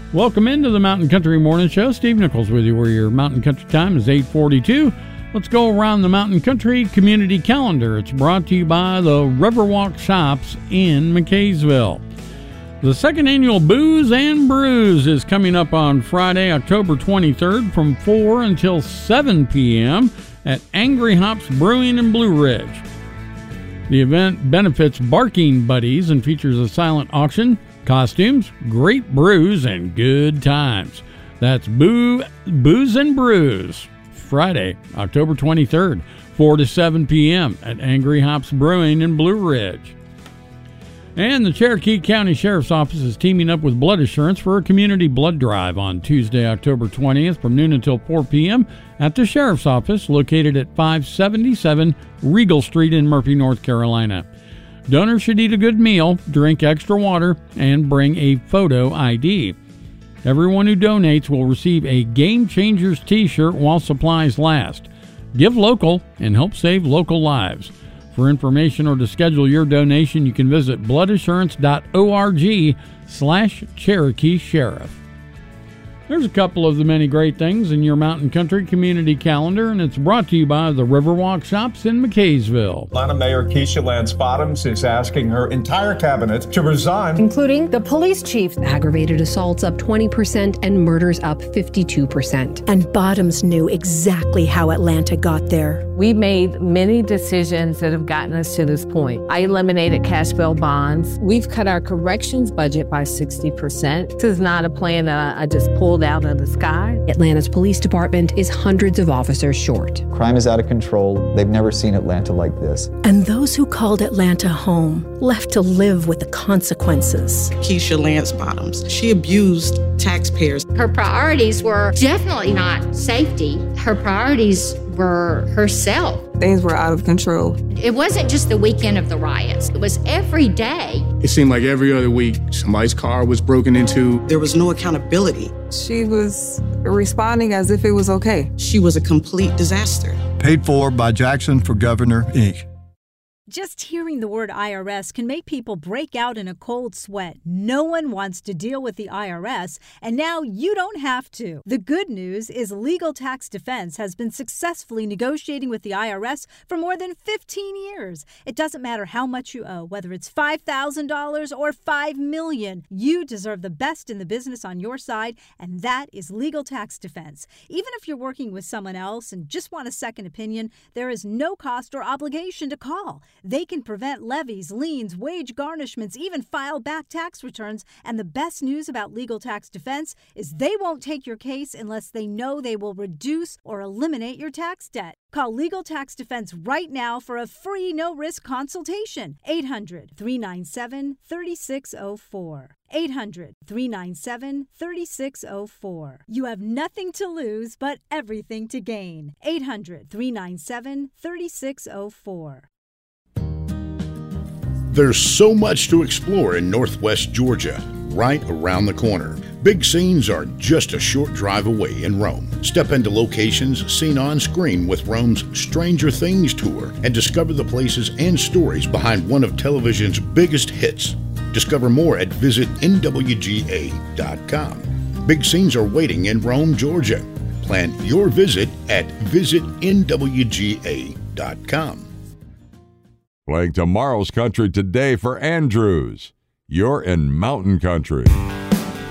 Welcome into the Mountain Country Morning Show. Steve Nichols with you, where your Mountain Country time is 8:42. Let's go around the Mountain Country Community Calendar. It's brought to you by the Riverwalk Shops in McKaysville. The second annual Booze and Brews is coming up on Friday, October 23rd from 4 until 7 p.m. at Angry Hops Brewing in Blue Ridge. The event benefits Barking Buddies and features a silent auction, costumes, great brews, and good times. That's Booze and Brews, Friday, October 23rd, 4 to 7 p.m. at Angry Hops Brewing in Blue Ridge. And the Cherokee County Sheriff's Office is teaming up with Blood Assurance for a community blood drive on Tuesday, October 20th from noon until 4 p.m. at the Sheriff's Office located at 577 Regal Street in Murphy, North Carolina. Donors should eat a good meal, drink extra water, and bring a photo ID. Everyone who donates will receive a Game Changers t-shirt while supplies last. Give local and help save local lives. For information or to schedule your donation, you can visit bloodassurance.org/Cherokee Sheriff. There's a couple of the many great things in your Mountain Country Community Calendar, and it's brought to you by the Riverwalk Shops in McKaysville. Atlanta Mayor Keisha Lance Bottoms is asking her entire cabinet to resign, including the police chief. Aggravated assaults up 20% and murders up 52%. And Bottoms knew exactly how Atlanta got there. We made many decisions that have gotten us to this point. I eliminated cash bail bonds. We've cut our corrections budget by 60%. This is not a plan that I just pulled out of the sky. Atlanta's police department is hundreds of officers short. Crime is out of control. They've never seen Atlanta like this. And those who called Atlanta home left to live with the consequences. Keisha Lance Bottoms, she abused taxpayers. Her priorities were definitely not safety. Her priorities were herself. Things were out of control. It wasn't just the weekend of the riots. It was every day. It seemed like every other week, somebody's car was broken into. There was no accountability. She was responding as if it was okay. She was a complete disaster. Paid for by Jackson for Governor, Inc. Just hearing the word IRS can make people break out in a cold sweat. No one wants to deal with the IRS, and now you don't have to. The good news is Legal Tax Defense has been successfully negotiating with the IRS for more than 15 years. It doesn't matter how much you owe, whether it's $5,000 or $5 million. You deserve the best in the business on your side, and that is Legal Tax Defense. Even if you're working with someone else and just want a second opinion, there is no cost or obligation to call. They can prevent levies, liens, wage garnishments, even file back tax returns. And the best news about Legal Tax Defense is they won't take your case unless they know they will reduce or eliminate your tax debt. Call Legal Tax Defense right now for a free no-risk consultation. 800-397-3604. 800-397-3604. You have nothing to lose but everything to gain. 800-397-3604. There's so much to explore in Northwest Georgia, right around the corner. Big Scenes are just a short drive away in Rome. Step into locations seen on screen with Rome's Stranger Things tour and discover the places and stories behind one of television's biggest hits. Discover more at visitnwga.com. Big Scenes are waiting in Rome, Georgia. Plan your visit at visitnwga.com. Playing tomorrow's country today for Andrews. You're in Mountain Country.